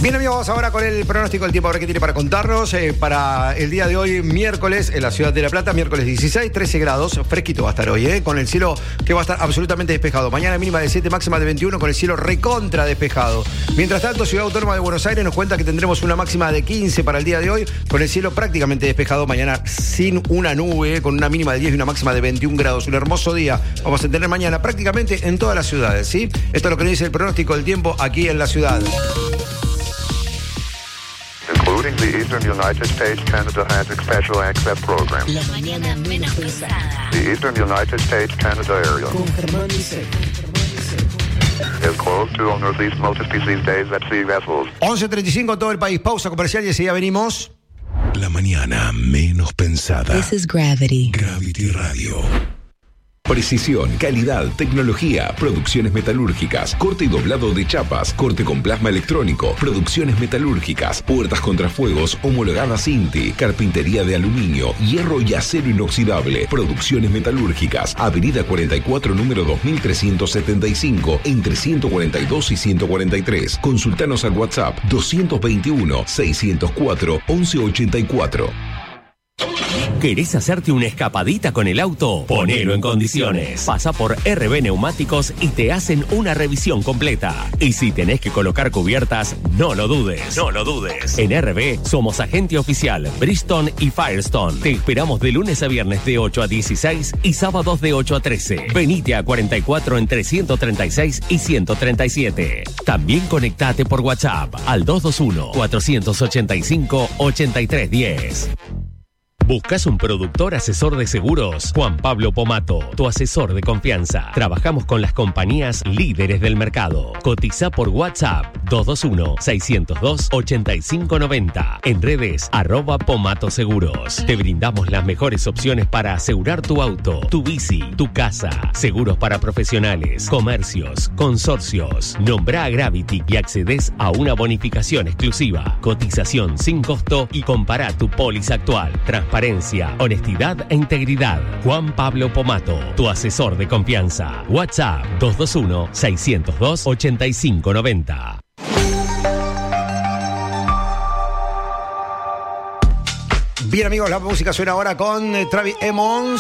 Bien, amigos, vamos ahora con el pronóstico del tiempo. Ahora, ¿qué tiene para contarnos? Para el día de hoy, miércoles, en la ciudad de La Plata, miércoles 16, 13 grados, fresquito va a estar hoy, con el cielo que va a estar absolutamente despejado. Mañana mínima de 7, máxima de 21, con el cielo recontra despejado. Mientras tanto, Ciudad Autónoma de Buenos Aires nos cuenta que tendremos una máxima de 15 para el día de hoy, con el cielo prácticamente despejado. Mañana sin una nube, con una mínima de 10 y una máxima de 21 grados. Un hermoso día vamos a tener mañana prácticamente en todas las ciudades, ¿sí? Esto es lo que nos dice el pronóstico del tiempo aquí en la ciudad. Including the Eastern United States, Canada has a special access program. La mañana menos pesada. The Eastern United States, Canada area Con Germán Dice. is closed to owners these multi-species these days at sea vessels. 11:35 en todo el país. Pausa comercial y enseguida venimos. La mañana menos pensada. This is Gravity. Gravity Radio. Precisión, calidad, tecnología, producciones metalúrgicas, corte y doblado de chapas, corte con plasma electrónico, producciones metalúrgicas, puertas contrafuegos homologadas INTI, carpintería de aluminio, hierro y acero inoxidable, producciones metalúrgicas, Avenida 44, número 2375, entre 142 y 143. Consultanos al WhatsApp 221-604-1184. ¿Querés hacerte una escapadita con el auto? Ponelo en condiciones. Pasa por RB Neumáticos y te hacen una revisión completa. Y si tenés que colocar cubiertas, no lo dudes. No lo dudes. En RB somos agente oficial Bridgestone y Firestone. Te esperamos de lunes a viernes de 8 a 16 y sábados de 8 a 13. Venite a 44 entre 136 y 137. También conectate por WhatsApp al 221-485-8310. ¿Buscas un productor asesor de seguros? Juan Pablo Pomato, tu asesor de confianza. Trabajamos con las compañías líderes del mercado. Cotiza por WhatsApp 221-602-8590. En redes @Pomato Seguros. Te brindamos las mejores opciones para asegurar tu auto, tu bici, tu casa. Seguros para profesionales, comercios, consorcios. Nombrá a Gravity y accedes a una bonificación exclusiva. Cotización sin costo y compará tu póliza actual. Transparencia, honestidad e integridad. Juan Pablo Pomato, tu asesor de confianza. WhatsApp 221-602-8590. Bien, amigos, la música suena ahora con Travis Emmons.